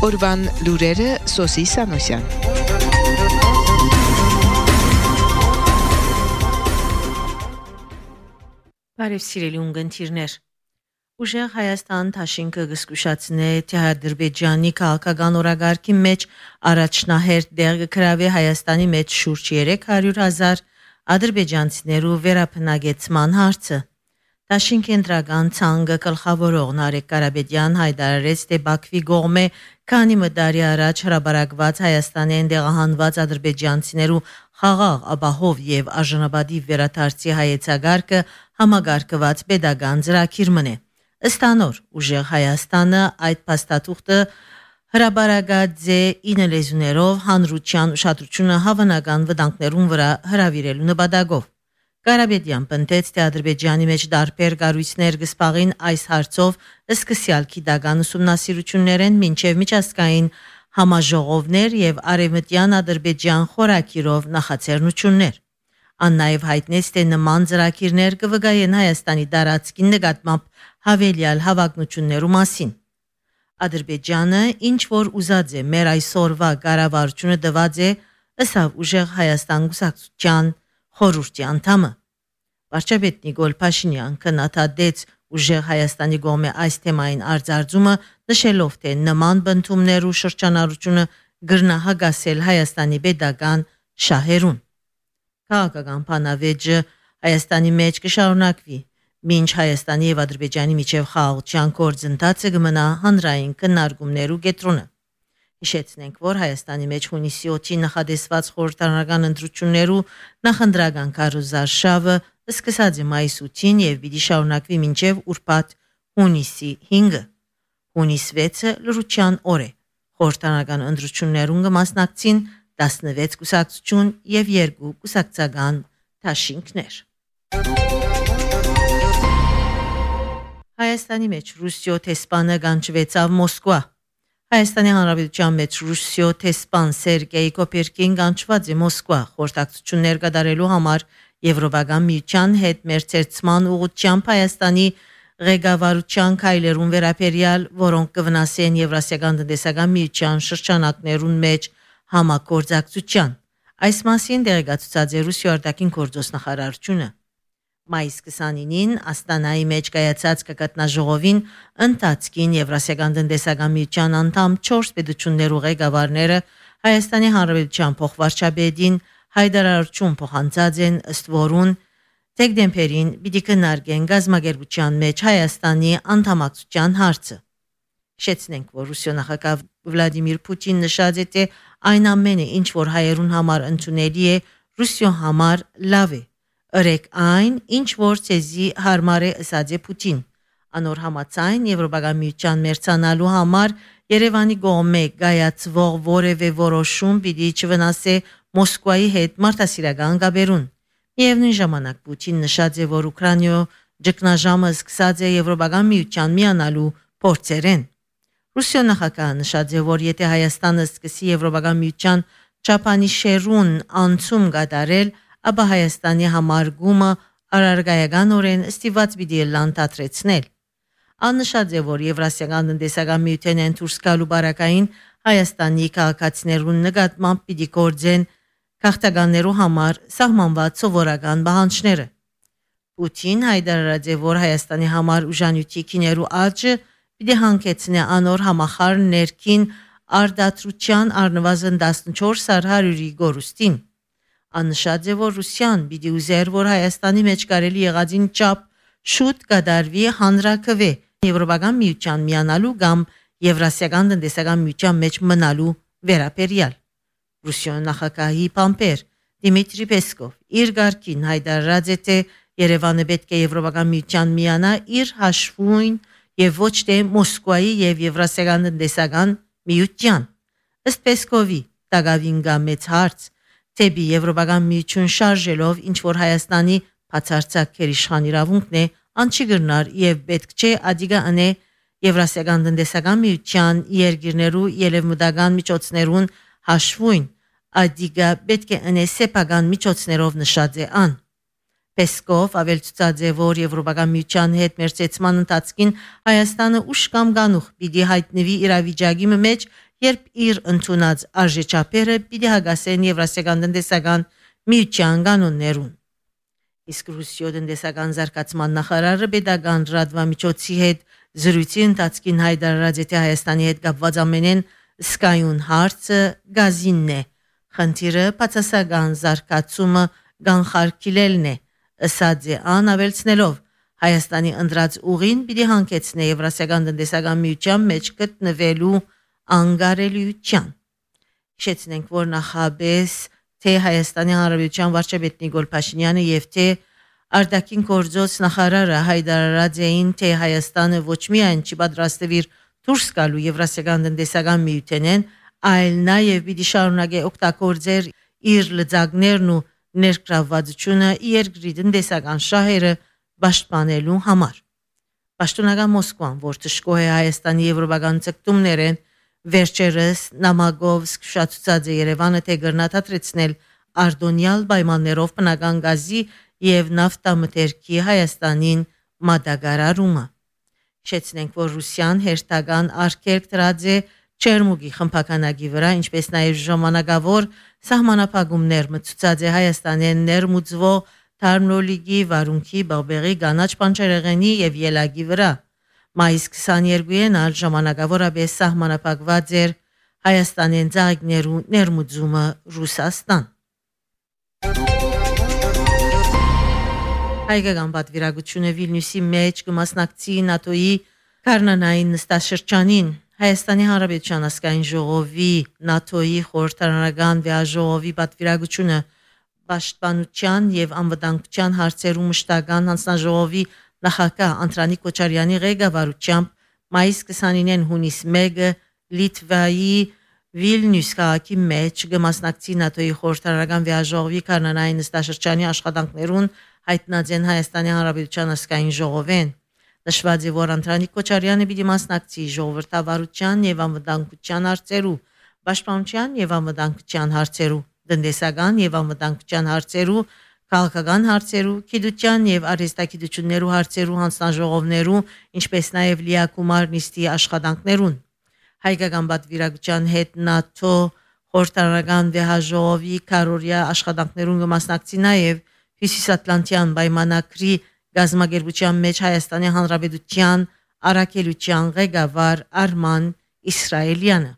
Օրվան լուրերը Սոսի Սանոսյան։ Բարև սիրելի ունգընտիրներ։ Ուժեղ Հայաստան Թաշինքը գսկուշացնե թե Ադրբեջանի քաղաքական օրագարկի մեջ առաջնահերթ դեր կգրավի Հայաստանի մեջ շուրջ 300,000 ադրբեջանցիներու վերապնագեցման հարցը։ Թաշին կենտրական ցանկը գլխավորող Նարեկ Կարապետյան հայտարարեց, թե Բաքվի կողմէ քանի մդարի առաջ հրաբարակված Հայաստանի ընդեղահանված ադրբեջանցիներու խաղաղ, ապահով եւ արժանապատիվ վերադարձի հայեցակարգը համագարկված pedagogan ծրագիր մնե։ Ըստ անոր, ուժեղ Հայաստանը այդ փաստաթուղթը հրաբարակած է 9 լեզուներով հանրության ուշադրությունը հավանական վտանգներուն վրա հրավիրելու նպատակով։ Կարապետյան պնդեց, թե Ադրբեջանի մեջ դարբեր կառույցներ կսպաղին այս հարցով սկսյալ գիտական ուսումնասիրություններ են մինչև միջազգային համաժողովներ եւ արևմտյան Ադրբեջան խորակիրով նախաձեռնություններ։ Ան նաև հայտնեց, թե նման ծրագիրներ կվկայեն Հայաստանի տարածքի նկատմամբ հավելյալ հավակնություններու մասին։ Ադրբեջանը ինչ որ ուզած է մեր այսօրվա կառավարությունը տված է, ըսավ ուժեղ Հայաստան կուսակցության խորհրդի անդամը։ Վարչապետ Նիկոլ Փաշինյան քննադատեց ուժեղ Հայաստանի կողմէ այս թեմային արձարծումը, նշելով, թե նման բնդումներու շրջանառությունը գրնա հագասել Հայաստանի pedagogan շահերուն։ Քաղաքական բանավեճը Հայաստանի մեջ կշարունակվի, մինչ Հայաստանի եւ Ադրբեջանի միջև խաղաղության գործընթացը կմնա հանրային քննարկումներու կենտրոնը։ Հիշեցնենք, որ Հայաստանի մեջ հունիսի 8-ին նախադեсված խորհրդարանական ընտրություններու նախընտրական քարոզարշավը սկսած է մայիս 8-ին եւ պիտի շարունակվի մինչեւ ուրբաթ հունիսի 5-ը։ Հունիս 6-ը լրության օր է։ Խորհրդարանական ընտրություններուն կմասնակցին 16 կուսակցություն եւ 2 կուսակցական դաշինքներ։ Հայաստանի մեջ Ռուսիո տեսփանը գանչվեցավ Մոսկվա։ Հայաստանի Հանրապետության մեջ Ռուսիո տեսփան Սերգեյ Կոպերկին գանչված է Մոսկվա խորհրդակցություններ կատարելու համար Եվրոպական միության հետ մերձեցման ուղղությամբ Հայաստանի ղեկավարության քայլերուն վերաբերյալ, որոնք կվնասեն Եվրասիական տնտեսական միության շրջանակներուն մեջ համագործակցության։ Այս մասին տեղեկացուցած է Ռուսիո արտաքին գործոստ նախարարությունը։ Մայիս 29-ին Աստանայի մեջ կայացած կկատնաժողովին ընթացքին Եվրասիական տնտեսական միության անդամ 4 պետություններու ղեկավարները Հայաստանի Հանրապետության փոխվարչապետին հայտարարություն փոխանցած են, ըստ որուն դեկտեմբերին պիտի քննարկեն գազագերբության մեջ Հայաստանի անդամակցության հարցը։ Շեծնենք, որ Ռուսիո նախագահ Վլադիմիր Պուտինն նշած է, թե այն ամենը, ինչ որ հայերուն համար ընդունելի է, Ռուսիո համար լավ է։ Ըրեք այն, ինչ որ ցեզի հարմար է, ըսած է Պուտին։ Անոր համաձայն Եվրոպական միության մերձանալու համար Երևանի կողմէ գայացվող որևէ որոշում պիտի չվնասե Մոսկվայի հետ մարդասիրական կապերուն։ Միևնույն ժամանակ Պուտին նշած է, որ Ուկրաինայո ճգնաժամը սկսած է Եվրոպական միության միանալու փորձերեն։ Ռուսիո նախագահը նշած է, որ եթե Հայաստանը սկսի Եվրոպական միության չափանիշերուն անցում կատարել, ապա Հայաստանի համար գումը արարգայականորեն ստիված պիտի լանդատրեցնել։ Աննշած է, որ Եվրասիական տնտեսական միութենեն դուրս գալու բարակային Հայաստանի քաղաքացիներուն նկատմամբ պիտի գործեն քաղաքականներու համար սահմանված սովորական պահանջները։ Պուտին հայտարարած է, որ Հայաստանի համար ուժանյութի քիներու աճը պիտի հանգեցնի անոր համախառն ներքին արդարության առնվազն 14%-ի գորուստին։ Աննշած է, որ Ռուսիան պիտի ուզեր, որ Հայաստանի մեջ կարելի եղածին չափ շուտ կդարվի հանրակրվե Եվրոպական միության միանալու կամ Եվրասիական տնտեսական միության մեջ մնալու վերաբերյալ։ Ռուսիո նախագահի փամփեր Դիմիտրի Պեսկով իր գարկին հայտարարած է, թե Երևանը պետք է Եվրոպական միության միանա իր հաշվույն եւ ոչ թե Մոսկվայի եւ Եվրասիական տնտեսական միության։ Ըստ Պեսկովի տագավին գա մեծ հարց, թեպի Եվրոպական միություն շարժելով ինչ որ Հայաստանի բացարձակ քերիշխան իրավունքն է, անչի գրնար եւ պետք չէ ադիգա անե Եվրասիական տնտեսական միության երկիրներու ելևմտական միջոցներուն հաշվույն, ադիգա պետք է անե սեփական միջոցներով նշած է ան։ Պեսկով ավելցուցած է, որ Եվրոպական միության հետ մերձեցման ընթացքին Հայաստանը ուշ կամ գանուխ պիտի հայտնվի իրավիճակի մեջ, երբ իր ընդունած արժեչափերը պիտի հագասեն Եվրասիական տնտեսական միության կանոններուն։ Իսկ Ռուսիո տնտեսական զարգացման նախարարը պետական լրատվամիջոցի հետ զրույցի ընթացքին հայտարարած է, թե Հայաստանի հետ կապված ամենեն սկայուն հարցը գազինն է։ Խնդիրը բացասական զարգացումը կանխարգելելն է, ըսած է ան ավելցնելով Հայաստանի ընդրած ուղին պիտի հանգեցնե Եվրասիական տնտեսական միության մեջ գտնվելու անգարելիության։ Հիշեցնենք, որ նախաբես թե Հայաստանի Հանրապետության վարչապետ Նիկոլ Փաշինյանը եւ թե արտաքին գործոց նախարարը հայտարարած էին, թե Հայաստանը ոչ միայն չի պատրաստվիր դուրս գալու Եվրասիական տնտեսական միութենեն, այլ նաեւ պիտի շարունակի օգտագործել իր լծակներն ու ներգրավվածությունը երկրի տնտեսական շահերը պաշտպանելու համար։ Պաշտոնական Մոսկվան, որ թշկող է Հայաստանի եվրոպական ցկտումներեն, վերջերս նամակով զսկուշացուցած է Երևանը, թե գրնա թատրեցնել արդոնյալ պայմաններով բնական գազի եւ նավթամթերքի Հայաստանին մատակարարումը։ Շեծնենք, որ Ռուսիան հերթական արգելք դրած է Չերմուգի խմբականակի վրա, ինչպես նաեւ ժամանակավոր սահմանափակումներ մտցած է Հայաստանեն ներմուծվող Թարմնոլիգի, Վարունքի, Բաբեղի, Գանաչ Պանչերեղենի եւ Ելագի վրա։ Մայիս 22-ին ալ ժամանակավորապես սահմանափակված էր Հայաստանեն ծաղիկներու ներմուծումը Ռուսաստան։ Հայկական պատվիրակությունը Վիլնյուսի մեջ կմասնակցի ՆԱՏՕ-ի Կարնանային նստաշրջանին։ Հայաստանի Հանրապետության ազգային ժողովի ՆԱՏՕ-ի խորհրդարանական վեաժողովի պատվիրակությունը Պաշտպանության եւ անվտանգության հարցերու մշտական հանձնաժողովի նախագահ Անդրանիկ Կոչարյանի ղեկավարությամբ մայիս 29-ին հունիս 1-ը Լիտվայի Վիլնյուս քաղաքի մեջ կմասնակցի ՆԱՏՕ-ի խորհրդարանական վեաժողովի Կարնանային նստաշրջանի աշխատանքներուն հայտնած են Հայաստանի Հանրապետության ազգային ժողովեն։ Նշված է, որ Անդրանիկ Կոչարյանը պիտի մասնակցի ժողովրդավարության եւ անվտանգության հարցերու, պաշտպանության եւ անվտանգության հարցերու, տնտեսական եւ անվտանգության հարցերու, քաղաքական հարցերու, գիտության եւ արհեստագիտություններու հարցերու հանձնաժողովներու, ինչպես նաեւ լիակումար նիստի աշխատանքներուն։ Հայկական պատվիրակության հետ ՆԱՏՕ խորհրդարանական վեաժողովի քարորիա աշխատանքներուն կմասնակցի նաեւ Հյուսիսատլանտյան պայմանագրի գազམ་ագերբության մեջ Հայաստանի Հանրապետության առաքելության ղեկավար Արման Իսրայելյանը։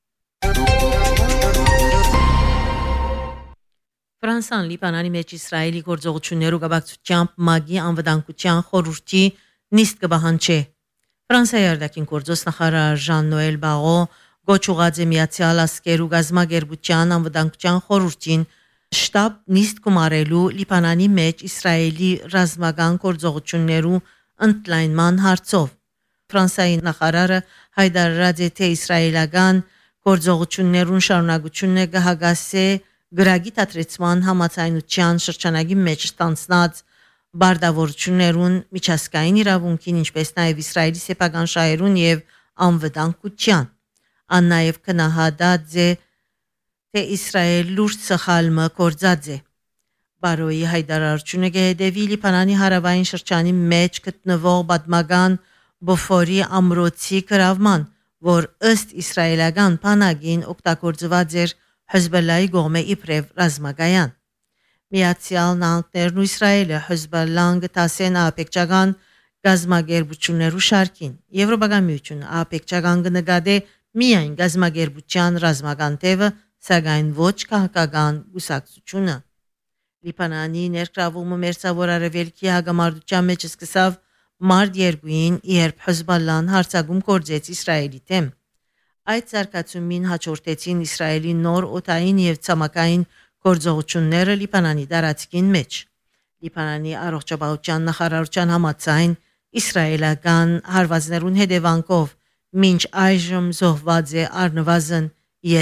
Ֆրանսան Լիբանանի մեջ Իսրայելի գործողություններու կապակցությամբ ՄԱԳ-ի անվտանգության խորհրդի նիստ կբահանջի։ Ֆրանսիայի արտաքին գործոս նախարար Ժան-Նոել Բաղո գոչուած է Միացյալ Աշխարհու գազམ་ագերբության անվտանգության խորհրդին շտաբ նիստ կմարելու Լիբանանի մեջ Իսրայելի ռազմական գործողություններու ընդլայնման հարցով։ Ֆրանսիայի նախարարը հայտարարած է, թե իսրայելական գործողություններուն շարունակությունը կհագասե գրագի թատրեցման համաձայնության շրջանագի մեջ ստանցնած բարդավորություններուն միջազգային իրավունքին, ինչպես նաև Իսրայելի սեփական շահերուն եւ անվտանգության։ Ան նաև կնահատած է, թե Իսրայել լուրջ սխալմը կործած է։ Բարոյի հայտարարությունը կհետևի Լիբանանի հարավային շրջանի մեջ գտնվող պատմական Բոֆորի ամրոցի գրավման, որ ըստ իսրայելական բանակին օգտագործված էր Հեզբոլլայի կողմէ իբրև ռազմակայան։ Միացյալ Նահանգներն ու Իսրայելը Հեզբոլլան գտասեն ահաբեկչական գազམ་ագերբություններու շարքին։ Եվրոպական միությունը ահաբեկչական կնկատի միայն գազམ་ագերբության ռազմական թևը, սակայն ոչ քաղաքական գուսակցությունը։ Լիբանանի ներգրավումը մերձավոր արևելքի հագամարտության մեջ սկսավ մարտ 2-ին, երբ Հեզբոլլան հարձակում կործեց Իսրայելի դեմ։ Այդ զարգացումին հաջորդեցին Իսրայելի նոր օդային եւ ցամաքային գործողությունները Լիբանանի տարածքին մեջ։ Լիբանանի առողջապահության նախարարության համաձայն իսրայելական հարվածներուն հետևանքով մինչ այժմ զոհված է առնվազն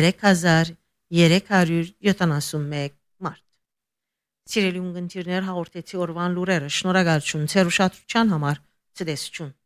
3371 մարդ։ Սիրելի ունգընտիրներ, հաղորդեցի օրվան լուրերը։ Շնորհակալություն ձեր ուշադրության համար։ Ցտեսություն։